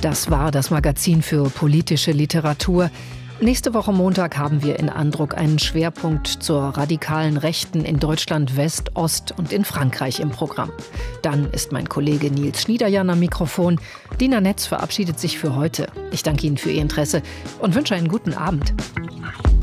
Das war das Magazin für politische Literatur. Nächste Woche Montag haben wir in Andruck einen Schwerpunkt zur radikalen Rechten in Deutschland, West, Ost und in Frankreich im Programm. Dann ist mein Kollege Nils Schniederjan am Mikrofon. Dina Netz verabschiedet sich für heute. Ich danke Ihnen für Ihr Interesse und wünsche einen guten Abend.